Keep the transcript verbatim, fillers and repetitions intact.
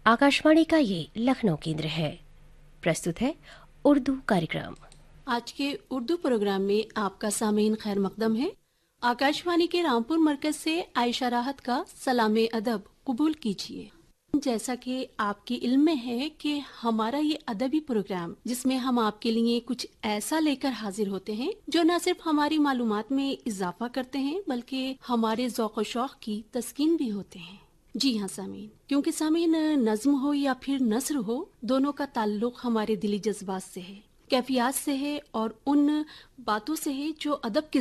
आकाशवाणी का ये लखनऊ केंद्र है। प्रस्तुत है उर्दू कार्यक्रम। आज के उर्दू प्रोग्राम में आपका सामीन खैर मकदम है। आकाशवाणी के रामपुर मरकज से आयशा राहत का सलाम अदब कबूल कीजिए। जैसा कि आपकी इल्म में है कि हमारा ये अदबी प्रोग्राम जिसमें हम आपके लिए कुछ ऐसा लेकर हाजिर होते हैं जो न सिर्फ हमारी मालूमात में इजाफा करते हैं बल्कि हमारे ज़ौक़ व शौक़ की तस्कीन भी होते हैं। जी हाँ सामीन, क्योंकि सामीन नज्म हो या फिर नस्र हो, दोनों का ताल्लुक हमारे दिली जज्बात से है, कैफियत से है और उन बातों से है जो अदब के